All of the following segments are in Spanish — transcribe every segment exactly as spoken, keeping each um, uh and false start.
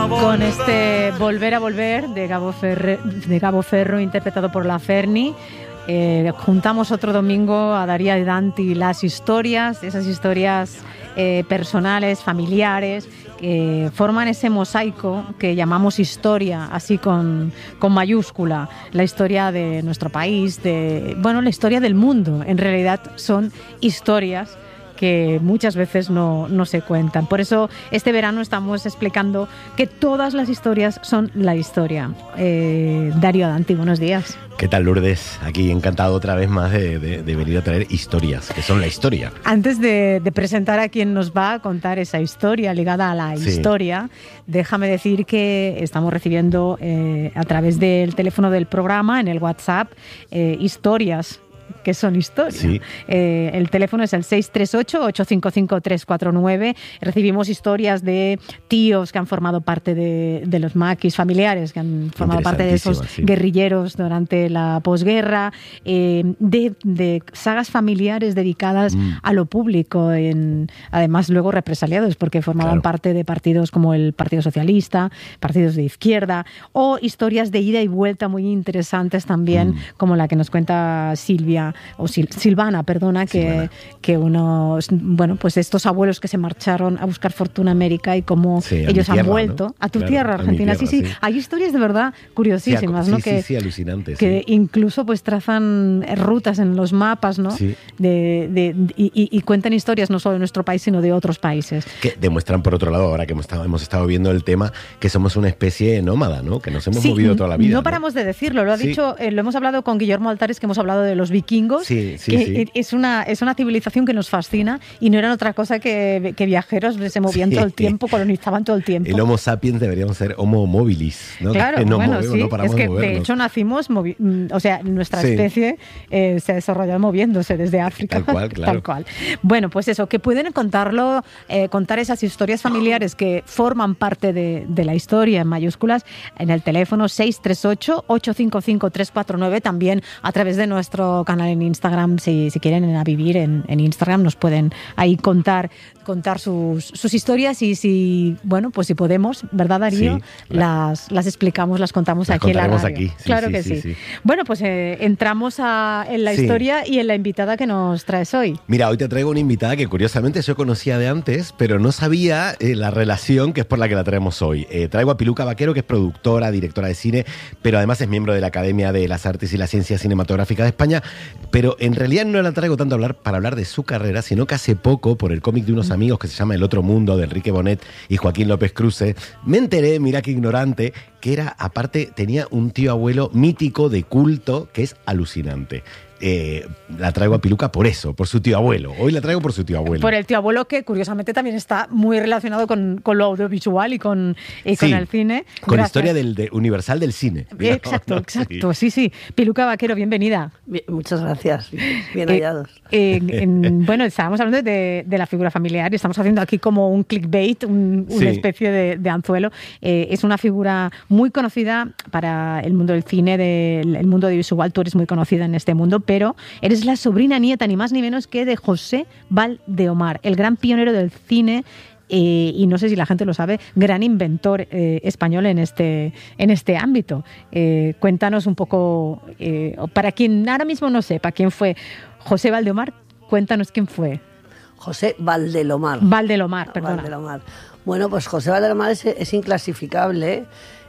Con este Volver a Volver de Gabo, Ferre, de Gabo Ferro, interpretado por La Ferni, eh, juntamos otro domingo a Darío y Danti las historias, esas historias eh, personales, familiares, que forman ese mosaico que llamamos historia, así con, con mayúscula, la historia de nuestro país, de, bueno, la historia del mundo. En realidad son historias que muchas veces no, no se cuentan. Por eso este verano estamos explicando que todas las historias son la historia. Eh, Darío Danti, buenos días. ¿Qué tal, Lourdes? Aquí encantado otra vez más de, de, de venir a traer historias, que son la historia. Antes de, de presentar a quien nos va a contar esa historia ligada a la sí. historia, déjame decir que estamos recibiendo eh, a través del teléfono del programa, en el WhatsApp, eh, historias que son historias. Sí. Eh, el teléfono es el seis tres ocho, ocho cinco cinco, tres cuatro nueve. Recibimos historias de tíos que han formado parte de, de los maquis, familiares que han formado parte de esos sí. guerrilleros durante la posguerra, eh, de, de sagas familiares dedicadas mm. a lo público, en, además luego represaliados porque formaban claro. parte de partidos como el Partido Socialista, partidos de izquierda, o historias de ida y vuelta muy interesantes también, mm. como la que nos cuenta Silvia o Sil- Silvana, perdona, que, Silvana. que unos, bueno, pues estos abuelos que se marcharon a buscar fortuna a América y cómo sí, ellos tierra, han vuelto ¿no? a tu claro, tierra, Argentina. Tierra, sí, sí, sí, hay historias de verdad curiosísimas, sí, ¿no? Sí, que, sí, alucinantes. Que sí. incluso pues trazan rutas en los mapas, ¿no? Sí. De, de, de, y, y cuentan historias no solo de nuestro país, sino de otros países. Que demuestran, por otro lado, ahora que hemos estado, hemos estado viendo el tema, que somos una especie nómada, ¿no? Que nos hemos sí, movido toda la vida. No paramos ¿no? de decirlo, lo ha sí. dicho, eh, lo hemos hablado con Guillermo Altares, que hemos hablado de los vikingos. Sí, sí. Que Sí. es, una, es una civilización que nos fascina y no eran otra cosa que, que viajeros que se movían sí. todo el tiempo, colonizaban todo el tiempo. El Homo sapiens deberíamos ser Homo mobilis, ¿no? Claro, que no bueno, movemos, sí, no paramos es que de, movernos. de hecho nacimos, movi- o sea, nuestra sí. especie eh, se ha desarrollado moviéndose desde África. Tal cual, claro. Tal cual. Bueno, pues eso, que pueden contarlo, eh, contar esas historias familiares que forman parte de, de la historia en mayúsculas en el teléfono seis tres ocho, ocho cinco cinco, tres cuatro nueve, también a través de nuestro canal en Instagram, si, si quieren a vivir en, en Instagram, nos pueden ahí contar contar sus, sus historias y si, bueno, pues si podemos, ¿verdad, Darío? Sí, las, las explicamos, las contamos las aquí en la radio. Aquí. Sí, claro sí, que sí, sí. sí. Bueno, pues eh, entramos a, en la sí. historia y en la invitada que nos traes hoy. Mira, hoy te traigo una invitada que curiosamente yo conocía de antes, pero no sabía eh, la relación que es por la que la traemos hoy. Eh, traigo a Piluca Vaquero, que es productora, directora de cine, pero además es miembro de la Academia de las Artes y las Ciencias Cinematográficas de España, pero en realidad no la traigo tanto a hablar, para hablar de su carrera, sino que hace poco, por el cómic de unos amigos que se llama El Otro Mundo, de Enrique Bonet y Joaquín López Cruce, me enteré, mira qué ignorante, que era, aparte, tenía un tío abuelo mítico de culto que es alucinante. Eh, la traigo a Piluca por eso, por su tío abuelo. Hoy la traigo por su tío abuelo. Por el tío abuelo, que curiosamente también está muy relacionado con, con lo audiovisual y con, y con sí, el cine. Con la historia del, de, universal del cine. Digamos, exacto, ¿no? exacto. Sí. sí, sí. Piluca Vaquero, bienvenida. Bien, muchas gracias. Bien hallados. Eh, eh, en, bueno, estábamos hablando de, de la figura familiar y estamos haciendo aquí como un clickbait, un, una sí. especie de, de anzuelo. Eh, es una figura muy conocida para el mundo del cine, del el mundo audiovisual. Tú eres muy conocida en este mundo, pero eres la sobrina nieta, ni más ni menos que de José Valdeomar, el gran pionero del cine eh, y no sé si la gente lo sabe, gran inventor eh, español en este, en este ámbito. Eh, cuéntanos un poco, eh, para quien ahora mismo no sepa quién fue José Valdeomar, cuéntanos quién fue. José Valdelomar. Valdelomar, perdona. Valdelomar. Bueno, pues José Valdelomar es, es inclasificable.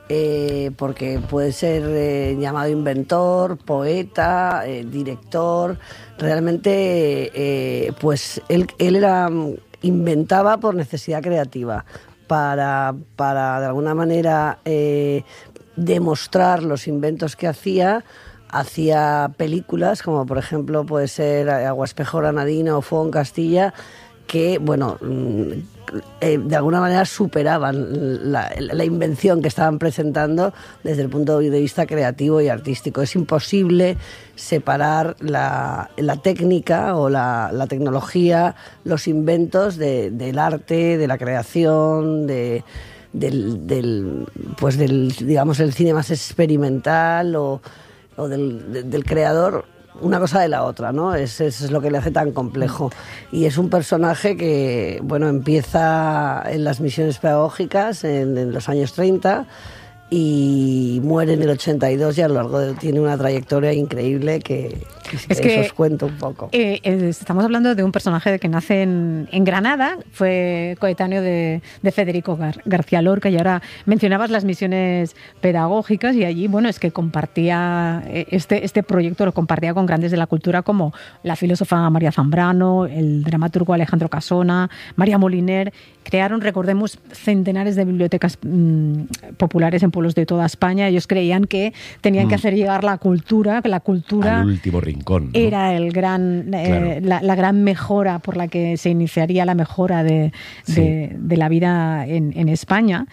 Eh, porque puede ser eh, llamado inventor, poeta, eh, director. Realmente, eh, pues él, él era, inventaba por necesidad creativa, para, para de alguna manera eh, demostrar los inventos que hacía. Hacía películas, como por ejemplo puede ser Aguaspejo Granadino o Fuego en Castilla, que, bueno, eh, de alguna manera superaban la, la invención que estaban presentando desde el punto de vista creativo y artístico. Es imposible separar la, la técnica o la, la tecnología, los inventos de, del arte, de la creación, de, del, del, pues del, digamos, el cine más experimental o, o del, de, del creador. una cosa de la otra, ¿no? Eso es, es lo que le hace tan complejo. Y es un personaje que, bueno, empieza en las misiones pedagógicas en, en los años treinta y muere en el ochenta y dos y a lo largo de, tiene una trayectoria increíble que, que si es queréis que, os cuento un poco. Eh, eh, estamos hablando de un personaje que nace en, en Granada, fue coetáneo de, de Federico Gar- García Lorca, y ahora mencionabas las misiones pedagógicas, y allí, bueno, es que compartía este, este proyecto, lo compartía con grandes de la cultura como la filósofa María Zambrano, el dramaturgo Alejandro Casona, María Moliner. Crearon, recordemos, centenares de bibliotecas mmm, populares en pueblos de toda España. Ellos creían que tenían mm. que hacer llegar la cultura, que la cultura al último rincón, ¿no? Era el gran, claro. eh, la, la gran mejora por la que se iniciaría la mejora de, sí. de, de la vida en, en España,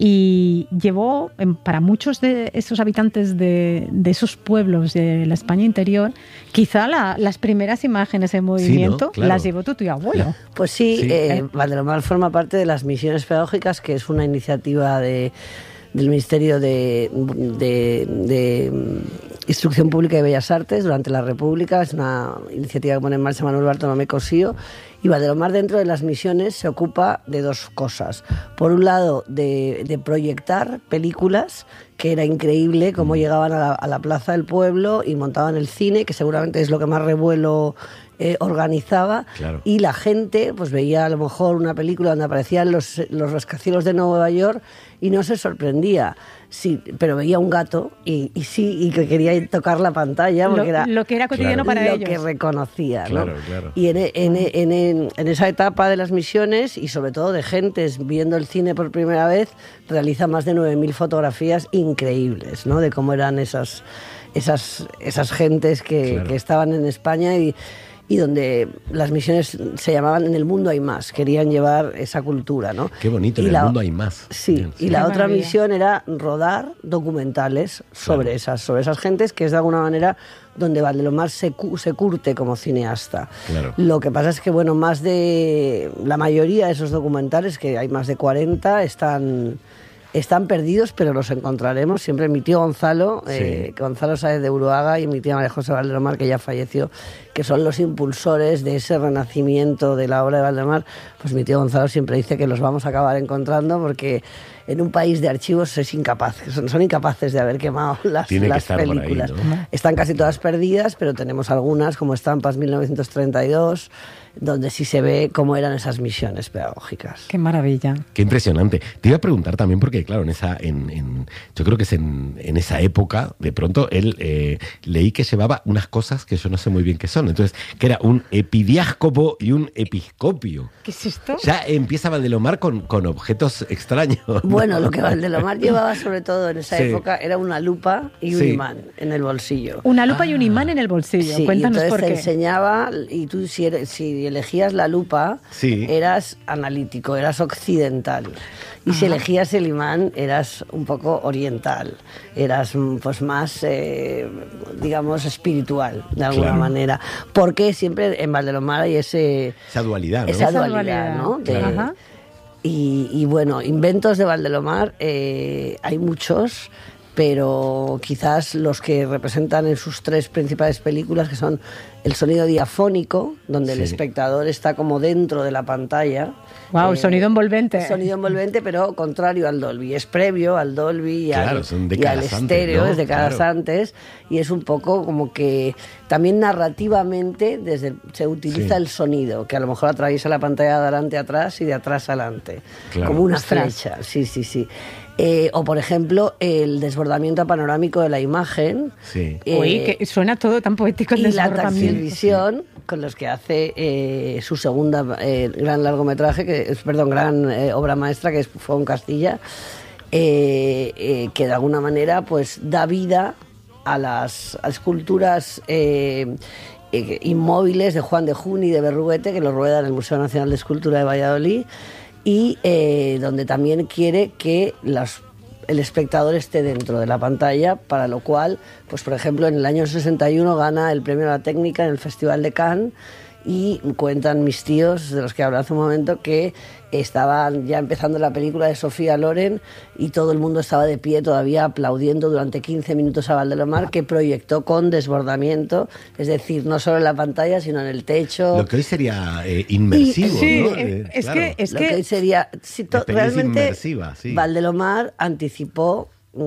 y llevó para muchos de esos habitantes de, de esos pueblos de la España interior, quizá la, las primeras imágenes en movimiento, sí, ¿no? Claro. las llevó tu tío abuelo. Pues sí, sí. Eh, eh. Valdelomar forma parte de las misiones pedagógicas, que es una iniciativa de del Ministerio de, de, de Instrucción Pública y Bellas Artes durante la República. Es una iniciativa que pone en marcha Manuel Bartolomé Cosío, y Valdelomar dentro de las misiones se ocupa de dos cosas. Por un lado, de, de proyectar películas, que era increíble cómo llegaban a la, a la plaza del pueblo y montaban el cine, que seguramente es lo que más revuelo Eh, organizaba, claro. Y la gente pues veía a lo mejor una película donde aparecían los, los rascacielos de Nueva York y no se sorprendía, sí, pero veía un gato y, y sí, y que quería tocar la pantalla porque lo, era lo que era cotidiano, claro, para lo ellos, que reconocía, ¿no? Claro, claro. Y en, en, en, en, en esa etapa de las misiones, y sobre todo de gentes viendo el cine por primera vez, realiza más de nueve mil fotografías increíbles, ¿no? De cómo eran esas, esas, esas gentes que, claro. que estaban en España, y y donde las misiones se llamaban En el mundo hay más, querían llevar esa cultura, ¿no? Qué bonito, y en la, el mundo hay más. Sí, Bien, sí. Y la Qué otra maravilla. misión era rodar documentales sobre, claro. esas, sobre esas gentes, que es de alguna manera donde Valdelomar se, se curte como cineasta. Claro. Lo que pasa es que, bueno, más de la mayoría de esos documentales, que hay más de cuarenta, están... Están perdidos, pero los encontraremos. Siempre mi tío Gonzalo, sí. eh, Gonzalo Sáez de Uruaga, y mi tía María José Valdelomar, que ya falleció, que son los impulsores de ese renacimiento de la obra de Valdelomar. Pues mi tío Gonzalo siempre dice que los vamos a acabar encontrando, porque en un país de archivos es incapaz, son, son incapaces de haber quemado las, las películas. Ahí, ¿no? Están casi todas perdidas, pero tenemos algunas, como Estampas mil novecientos treinta y dos, donde sí se ve cómo eran esas misiones pedagógicas. Qué maravilla. Qué impresionante. Te iba a preguntar también, porque claro, en esa, en, en, yo creo que es en, en esa época, de pronto él eh, leí que llevaba unas cosas que yo no sé muy bien qué son. Entonces, que era un epidiáscopo y un episcopio. ¿Qué es esto? Ya empieza Valdelomar con, con objetos extraños, ¿no? Bueno, lo que Valdelomar llevaba sobre todo en esa sí. época era una lupa y un sí. imán en el bolsillo. Una lupa ah. y un imán en el bolsillo. Sí, Cuéntanos y entonces por te qué. enseñaba, y tú si, eres, si elegías la lupa, sí. eras analítico, eras occidental. Y Ajá. si elegías el imán, eras un poco oriental, eras pues más, eh, digamos, espiritual, de alguna claro. manera. Porque siempre en Valdelomar hay ese, esa dualidad, ¿no? Esa esa dualidad, dualidad, ¿no? De, Ajá. Y, y bueno, inventos de Valdelomar eh, hay muchos, pero quizás los que representan en sus tres principales películas, que son el sonido diafónico, donde sí. el espectador está como dentro de la pantalla. Wow, eh, el sonido envolvente. El sonido envolvente, pero contrario al Dolby. Es previo al Dolby y claro, al, son y al estéreo, antes, ¿no? es décadas claro. antes, y es un poco como que también narrativamente desde, se utiliza sí. el sonido, que a lo mejor atraviesa la pantalla de adelante a atrás y de atrás adelante, claro. como una Ostras. flecha. Sí, sí, sí. Eh, o, por ejemplo, el desbordamiento panorámico de la imagen. Sí. Eh, Uy, que suena todo tan poético el y desbordamiento. La taxilvisión, sí. con los que hace eh, su segunda eh, gran largometraje, que es, perdón, gran eh, obra maestra, que es Fuego Castilla, eh, eh, que de alguna manera pues da vida a las a esculturas eh, eh, inmóviles de Juan de Juni y de Berruguete, que lo rueda en el Museo Nacional de Escultura de Valladolid, y eh, donde también quiere que las, el espectador esté dentro de la pantalla, para lo cual, pues por ejemplo, en el año sesenta y uno gana el premio a la técnica en el Festival de Cannes, y cuentan mis tíos, de los que hablé hace un momento, que estaban ya empezando la película de Sofía Loren y todo el mundo estaba de pie todavía aplaudiendo durante quince minutos a Valdelomar, que proyectó con desbordamiento, es decir, no solo en la pantalla, sino en el techo. Lo que hoy sería eh, inmersivo, y, sí, ¿no? Eh, es claro. que, es Lo que... que hoy sería... Si to, realmente, inmersiva, sí. Valdelomar anticipó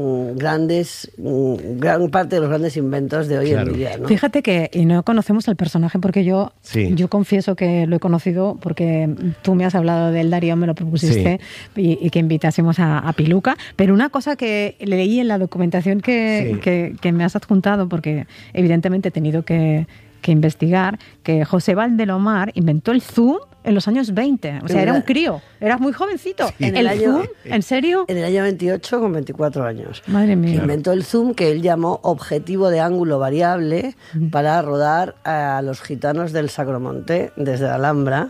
grandes, gran parte de los grandes inventos de hoy claro. en día, ¿no? Fíjate que, y no conocemos al personaje porque yo, sí. yo confieso que lo he conocido porque tú me has hablado del Darío, me lo propusiste sí. y, y que invitásemos a, a Piluca, pero una cosa que leí en la documentación que, sí. que, que me has adjuntado, porque evidentemente he tenido que, que investigar, que José Valdelomar inventó el zoom en los años veinte, o sea, era un crío, era muy jovencito. Sí. En ¿El, el año, zoom? ¿En serio? En el año veintiocho, con veinticuatro años. Madre mía. Inventó el zoom, que él llamó objetivo de ángulo variable, uh-huh. para rodar a los gitanos del Sacromonte desde la Alhambra.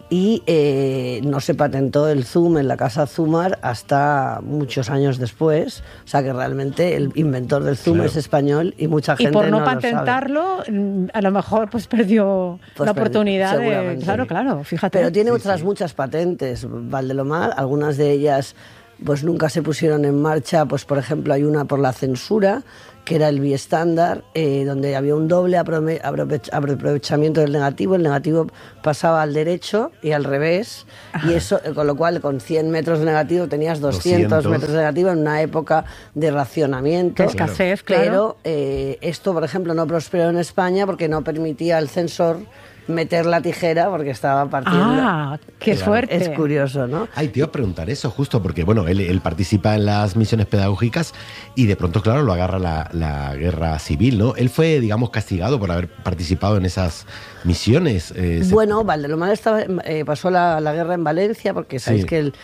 Y eh, no se patentó el zoom en la casa Zumar hasta muchos años después. O sea que realmente el inventor del zoom claro. es español y mucha gente no lo sabe. Y por no, no patentarlo, a lo mejor pues perdió pues la perdió, oportunidad de... Claro, claro, fíjate. Pero tiene sí, otras sí. muchas patentes, Valdelomar. Algunas de ellas pues nunca se pusieron en marcha. Pues por ejemplo hay una por la censura, que era el biestándar, eh, donde había un doble aprovechamiento del negativo. El negativo pasaba al derecho y al revés, Ajá. y eso, con lo cual con cien metros de negativo tenías doscientos, doscientos. Metros de negativo en una época de racionamiento. Escasez, claro. Pero eh, esto, por ejemplo, no prosperó en España porque no permitía al censor meter la tijera porque estaba partiendo. Ah, qué claro. fuerte. Es curioso, ¿no? Ay, te iba a preguntar eso justo porque, bueno, él, él participa en las misiones pedagógicas y de pronto, claro, lo agarra la, la guerra civil, ¿no? Él fue, digamos, castigado por haber participado en esas misiones. Eh, bueno, Valdelomar estaba, eh, pasó la, la guerra en Valencia porque sabéis sí. que el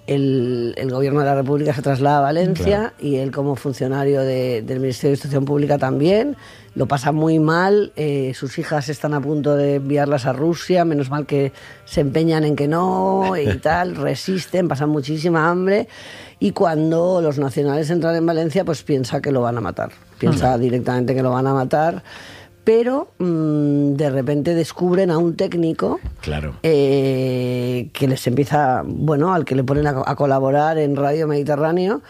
El, el gobierno de la República se traslada a Valencia, claro. y él como funcionario de, del Ministerio de Instrucción Pública también, lo pasa muy mal, eh, sus hijas están a punto de enviarlas a Rusia, menos mal que se empeñan en que no y tal, resisten, pasan muchísima hambre, y cuando los nacionales entran en Valencia pues piensa que lo van a matar, piensa uh-huh. directamente que lo van a matar. Pero mmm, de repente descubren a un técnico claro. eh, que les empieza, bueno, al que le ponen a, a colaborar en Radio Mediterráneo,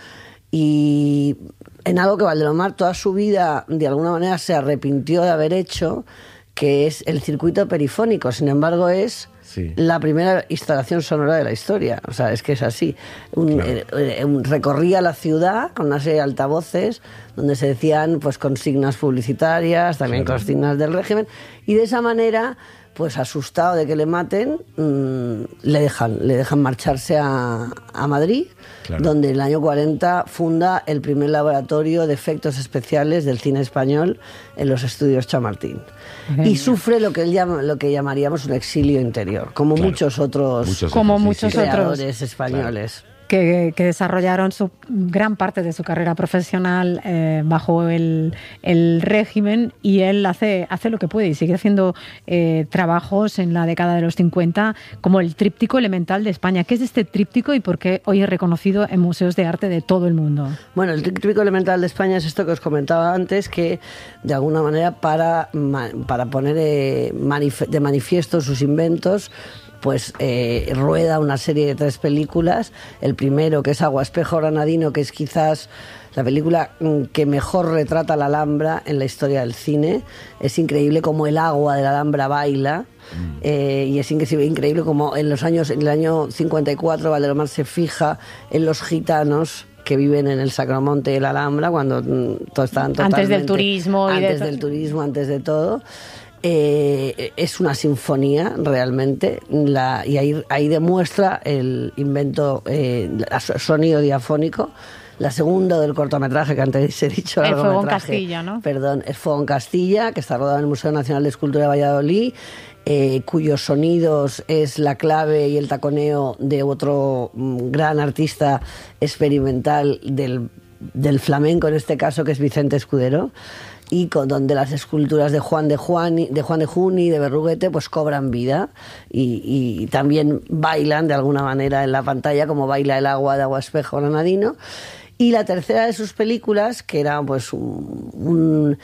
y en algo que Valdelomar toda su vida de alguna manera se arrepintió de haber hecho, que es el circuito perifónico. Sin embargo, es sí. la primera instalación sonora de la historia. O sea, es que es así. Un, claro. eh, un, recorría la ciudad con una serie de altavoces donde se decían pues consignas publicitarias, también claro. consignas del régimen, y de esa manera, pues asustado de que le maten, mmm, le dejan, le dejan marcharse a, a Madrid, claro. donde en el año cuarenta funda el primer laboratorio de efectos especiales del cine español en los estudios Chamartín. Y sufre lo que él llama, lo que llamaríamos un exilio interior, como claro. muchos otros, muchos como otros, muchos sí, sí. otros creadores españoles. Claro. Que, que desarrollaron su gran parte de su carrera profesional eh, bajo el, el régimen, y él hace, hace lo que puede y sigue haciendo eh, trabajos en la década de los cincuenta, como el tríptico elemental de España. ¿Qué es este tríptico y por qué hoy es reconocido en museos de arte de todo el mundo? Bueno, el tríptico elemental de España es esto que os comentaba antes, que de alguna manera para, para poner eh, manif- de manifiesto sus inventos, pues eh, rueda una serie de tres películas. El primero, que es Agua Espejo Granadino, que es quizás la película que mejor retrata la Alhambra en la historia del cine. Es increíble cómo el agua de la Alhambra baila, mm. eh, y es increíble, increíble cómo en los años, en el año cincuenta y cuatro Valdelomar se fija en los gitanos que viven en el Sacromonte de la Alhambra, cuando mm, todo estaban totalmente... Antes del turismo. Antes y de del turismo, antes de todo. Eh, es una sinfonía realmente, la, y ahí, ahí demuestra el invento, eh, el sonido diafónico. La segunda del cortometraje que antes he dicho, el Fuego en Castilla, ¿no? Perdón, es Fuego en Castilla, que está rodado en el Museo Nacional de Escultura de Valladolid, eh, cuyos sonidos es la clave y el taconeo de otro mm, gran artista experimental del, del flamenco, en este caso, que es Vicente Escudero, y con, donde las esculturas de Juan de, Juani, de Juan de Juni, de Berruguete, pues cobran vida y, y también bailan de alguna manera en la pantalla, como baila el agua de Agua Espejo Granadino. Y la tercera de sus películas, que era pues un, un,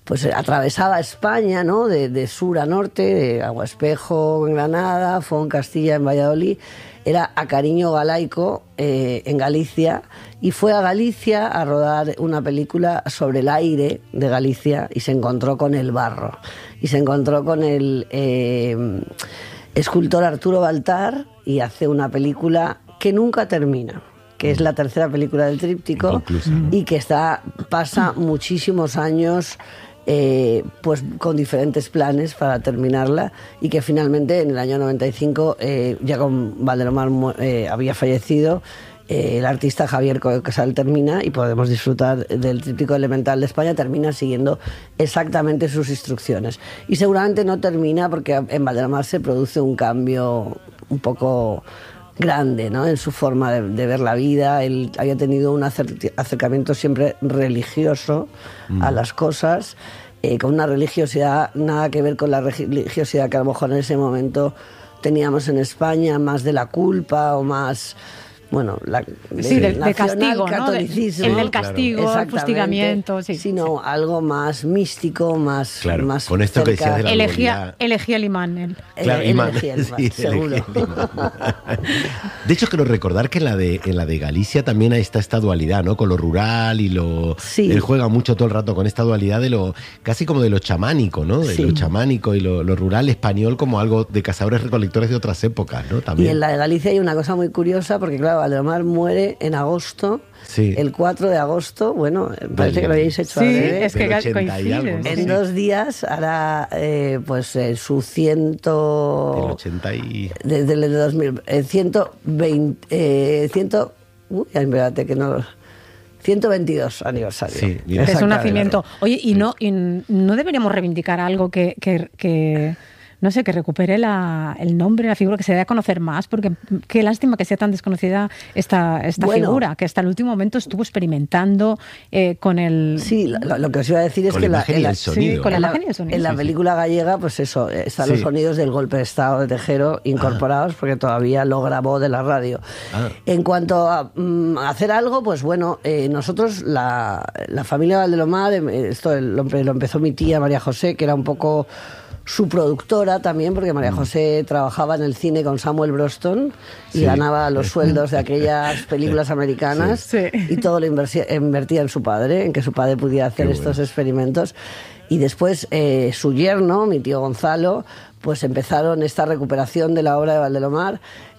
pues atravesaba España, ¿no? De, de sur a norte, de Aguaspejo en Granada, Foncastilla en Valladolid, era a Cariño Galaico eh, en Galicia, y fue a Galicia a rodar una película sobre el aire de Galicia y se encontró con el barro y se encontró con el eh, escultor Arturo Baltar y hace una película que nunca termina, que es la tercera película del tríptico y que está pasa muchísimos años Eh, pues con diferentes planes para terminarla, y que finalmente en el año noventa y cinco, eh, ya con Valdelomar eh, había fallecido, eh, el artista Javier Casal termina, y podemos disfrutar del tríptico elemental de España. Termina siguiendo exactamente sus instrucciones, y seguramente no termina porque en Valdelomar se produce un cambio un poco grande, ¿no?, en su forma de, de ver la vida. Él había tenido un acercamiento siempre religioso mm. a las cosas, eh, con una religiosidad nada que ver con la religiosidad que a lo mejor en ese momento teníamos en España, más de la culpa o más... Bueno, la, de, sí, del de castigo, catolicismo, ¿no? El del castigo, el fustigamiento, sí, sino sí. algo más místico, más, claro, más con esto cerca. que decías de la elegía, elegía el imán. Él. Claro, el, imán. Elegía el imán, sí, seguro. El imán. De hecho, quiero recordar que en la de en la de Galicia también está esta dualidad, ¿no? Con lo rural y lo... Sí. Él juega mucho todo el rato con esta dualidad de lo... casi como de lo chamánico, ¿no? De sí. lo chamánico y lo, lo rural español como algo de cazadores recolectores de otras épocas, ¿no? También. Y en la de Galicia hay una cosa muy curiosa, porque claro, Valdelomar muere en agosto, sí. el cuatro de agosto, bueno, parece que lo habéis hecho sí, al revés. es que coincide. Algo, ¿no? En sí. dos días hará eh, pues eh, su ciento... Del ochenta y... Desde el de dos mil, eh, ciento veinte... Eh, ciento... Uy, espérate que no... ciento veintidós aniversario. Sí, mira. Es un nacimiento. Oye, y, sí. no, y no deberíamos reivindicar algo que... que, que... no sé, que recupere la, el nombre, la figura, que se dé a conocer más, porque qué lástima que sea tan desconocida esta, esta bueno, figura, que hasta el último momento estuvo experimentando eh, con el... Sí, lo, lo que os iba a decir es con que la, la, en la, sí, con la, la imagen y el sonido. En la sí, película sí. gallega, pues eso, están sí. los sonidos del golpe de Estado de Tejero incorporados, ah. porque todavía lo grabó de la radio. Ah. En cuanto a um, hacer algo, pues bueno, eh, nosotros, la, la familia Valdelomar, esto lo, lo empezó mi tía María José, que era un poco... su productora también, porque María José trabajaba en el cine con Samuel Broston y sí. ganaba los sueldos de aquellas películas americanas sí. Sí. y todo lo invertía, invertía en su padre, en que su padre pudiera hacer Qué estos bueno. experimentos. Y después eh, su yerno, mi tío Gonzalo, pues empezaron esta recuperación de la obra de Valdelomar.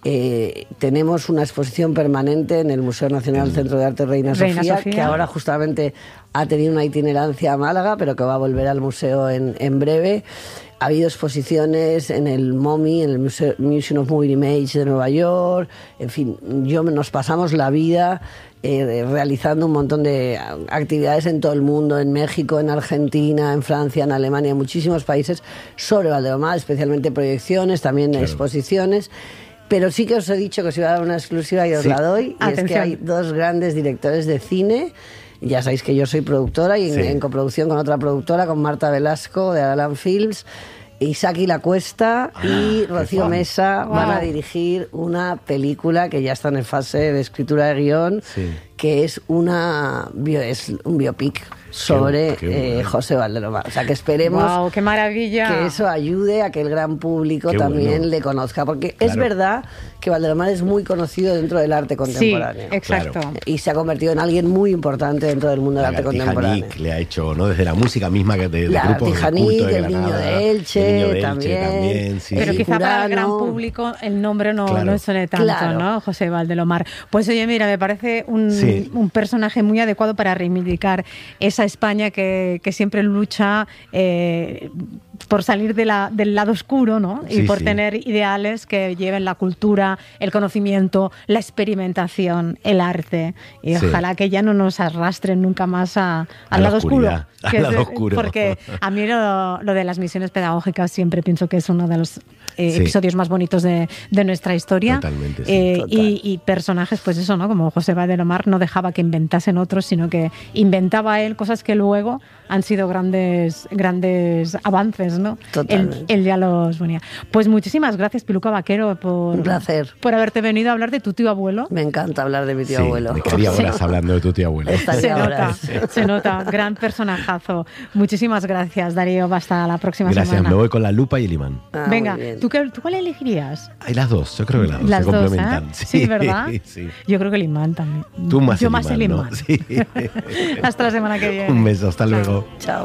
Eh, tenemos una exposición permanente en el Museo Nacional Centro de Arte Reina, Reina Sofía, Sofía, que ahora justamente ha tenido una itinerancia a Málaga, pero que va a volver al museo en, en breve. Ha habido exposiciones en el MoMI, en el Museo, Museum of Moving Image de Nueva York. En fin, yo nos pasamos la vida eh, realizando un montón de actividades en todo el mundo, en México, en Argentina, en Francia, en Alemania, en muchísimos países, sobre Valdelomar, especialmente proyecciones, también claro. exposiciones. Pero sí que os he dicho que os iba a dar una exclusiva y os sí. la doy. Y Atención. Es que hay dos grandes directores de cine. Ya sabéis que yo soy productora y en, sí. en coproducción con otra productora, con Marta Velasco de Alan Films, Isaki La Cuesta ah, y Rocío Mesa wow. van a dirigir una película que ya está en fase de escritura de guión, sí. que es una bio, es un biopic sobre qué, qué eh, José Valdelomar. O sea, que esperemos wow, qué maravilla. que eso ayude a que el gran público qué también bueno. le conozca. Porque claro. es verdad que Valdelomar es muy conocido dentro del arte contemporáneo. Sí, exacto. Claro. Y se ha convertido en alguien muy importante dentro del mundo del arte contemporáneo. Le ha hecho, ¿no? Desde la música misma, de, de la grupos de culto de el Granada, Niño de Elche, el Niño de Elche también. también sí, Pero sí. quizá Curano. para el gran público el nombre no, claro. no suene tanto, claro. ¿no? José Valdelomar. Pues oye, mira, me parece un, sí. un personaje muy adecuado para reivindicar esa España que, que siempre lucha eh, por salir de la, del lado oscuro, ¿no? Y sí, por sí. tener ideales que lleven la cultura, el conocimiento, la experimentación, el arte. Y sí. ojalá que ya no nos arrastren nunca más a, a al lado oscuro. Que al lado es, oscuro. Porque a mí lo, lo de las misiones pedagógicas siempre pienso que es uno de los eh, sí. episodios más bonitos de, de nuestra historia. Totalmente, sí. Eh, Total. y, y personajes, pues eso, ¿no? Como José Valdelomar no dejaba que inventasen otros, sino que inventaba él cosas que luego han sido grandes, grandes avances, entonces, ¿no? Totalmente. Él, él ya los ponía. Pues muchísimas gracias, Piluca Vaquero, por, Un placer. por haberte venido a hablar de tu tío abuelo. Me encanta hablar de mi tío Sí, abuelo. me quedaría horas hablando de tu tío abuelo. Estaría Se nota, horas. se nota. Gran personajazo. Muchísimas gracias, Darío. Hasta la próxima Gracias, semana. me voy con la lupa y el imán. Ah, Venga, muy bien. ¿tú, qué, ¿tú cuál elegirías? Hay las dos, yo creo que las dos Las se dos, complementan. ¿eh? Sí, ¿verdad? Sí. Yo creo que el imán también. Tú más Yo el más el imán, ¿no? imán. Sí. Hasta la semana que viene. Un beso, hasta luego. Chao.